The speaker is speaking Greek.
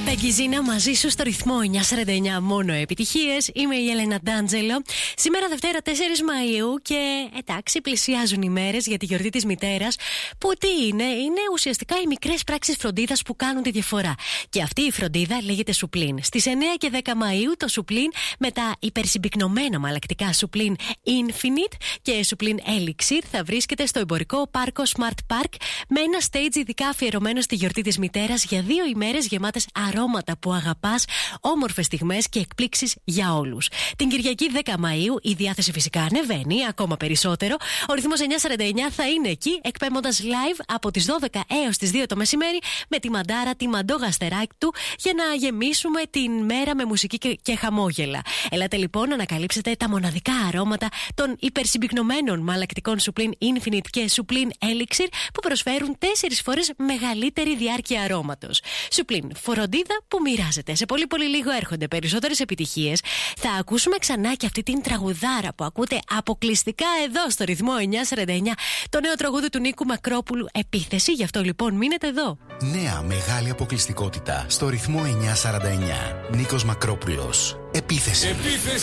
Πεγκιζίνα μαζί σου στο ρυθμό 949, μόνο επιτυχίες. Είμαι η Έλενα Ντάντζελο. Σήμερα Δευτέρα 4 Μαΐου και εντάξει, πλησιάζουν οι μέρες για τη γιορτή της μητέρας. Που τι είναι? Είναι ουσιαστικά οι μικρές πράξεις φροντίδας που κάνουν τη διαφορά. Και αυτή η φροντίδα λέγεται Σουπλίν. Στις 9 και 10 Μαΐου το Σουπλίν με τα υπερσυμπυκνωμένα μαλακτικά Σουπλίν Infinite και Σουπλίν Elixir θα βρίσκεται στο εμπορικό πάρκο Smart Park με ένα stage ειδικά αφιερωμένο στη γιορτή της μητέρας για 2 ημέρες γεμάτες αρώματα που αγαπάς, όμορφες στιγμές και εκπλήξεις για όλους. Την Κυριακή 10 Μαΐου η διάθεση φυσικά ανεβαίνει ακόμα περισσότερο. Ο ρυθμός 949 θα είναι εκεί εκπέμποντας live από τις 12 έως τις 2 το μεσημέρι με τη Μαντάρα, τη Μαντόγαστεράκη του για να γεμίσουμε την μέρα με μουσική και χαμόγελα. Ελάτε λοιπόν να ανακαλύψετε τα μοναδικά αρώματα των υπερσυμπυκνωμένων μαλακτικών Σουπλίν Infinite και Σουπλίν Elixir που προσφέρουν 4 φορές μεγαλύτερη διάρκεια αρώματος. Σουπλίν, φροντίδα που μοιράζεται. Σε πολύ πολύ λίγο έρχονται περισσότερες επιτυχίες. Θα ακούσουμε ξανά και αυτή την τραγουδάρα που ακούτε αποκλειστικά εδώ στο ρυθμό 949, το νέο τραγούδι του Νίκου Μακρόπουλου, Επίθεση. Γι' αυτό λοιπόν μείνετε εδώ. Νέα μεγάλη αποκλειστικότητα στο ρυθμό 949. Νίκος Μακρόπουλος, Επίθεση.